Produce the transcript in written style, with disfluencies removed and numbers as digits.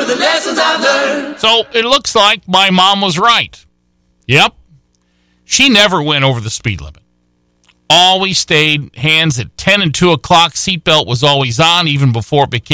the lessons I've learned. So it looks like my mom was right. Yep. She never went over the speed limit. Always stayed hands at 10 and 2 o'clock. Seatbelt was always on, even before it became